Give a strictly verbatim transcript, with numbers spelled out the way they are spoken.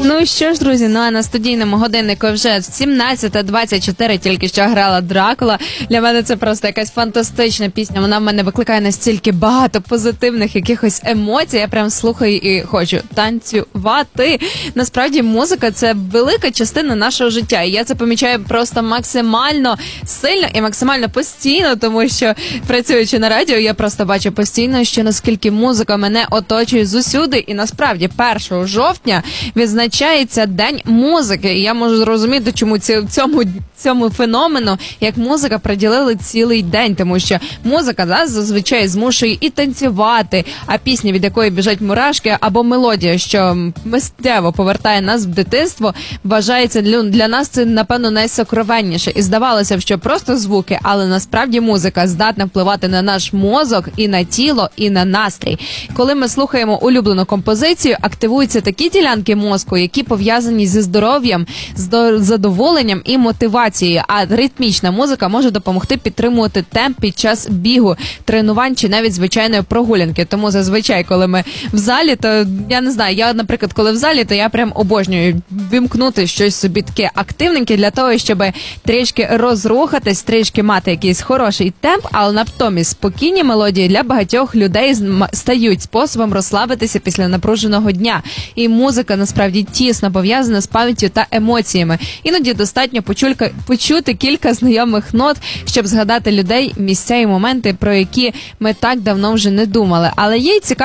Ну що ж, друзі, ну а на студійному годиннику вже сімнадцята двадцять чотири, тільки що грала Дракула. Для мене це просто якась фантастична пісня. Вона в мене викликає настільки багато позитивних якихось емоцій. Я прям слухаю і хочу танцювати. Насправді музика – це велика частина нашого життя. І я це помічаю просто максимально сильно і максимально постійно, тому що, працюючи на радіо, я просто бачу постійно, що наскільки музика мене оточує зусюди. І насправді першого жовтня відзначається День музики. І я можу зрозуміти, чому цьому, цьому феномену, як музика, приділили цілий день. Тому що музика, да, зазвичай змушує і танцювати, а пісня, від якої біжать мурашки, або мелодія, що миттєво повертає нас в дитинство, вважається для, для нас це, напевно, найсокровенніше. І здавалося б, що просто звуки, але насправді музика здатна впливати на наш мозок, і на тіло, і на настрій. Коли ми слухаємо улюблену композицію, активуються такі ділянки мозку, які пов'язані зі здоров'ям, з задоволенням і мотивацією. А ритмічна музика може допомогти підтримувати темп під час бігу, тренувань чи навіть звичайної прогулянки. Тому зазвичай, коли ми в залі, то я не знаю, я, наприклад, коли в залі, то я прям обожнюю вімкнути щось собі таке активненьке для того, щоб трішки розрухатись, трішки мати якийсь хороший темп, але натомість спокійні мелодії для багатьох людей стають способом розслабитися після напруженого дня. І музика насправді тісно пов'язана з пам'яттю та емоціями. Іноді достатньо почулька, почути кілька знайомих нот, щоб згадати людей, місця і моменти, про які ми так давно вже не думали. Але є й цікаві